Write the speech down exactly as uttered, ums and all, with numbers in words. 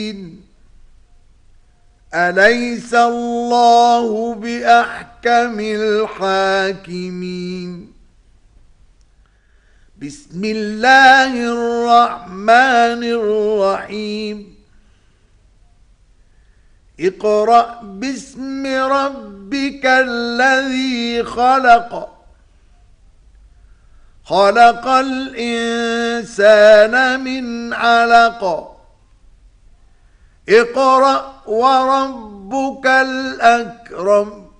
أليس الله بأحكم الحاكمين؟ بسم الله الرحمن الرحيم. اقرأ باسم ربك الذي خلق خلق الإنسان من علق اقرأ وربك الأكرم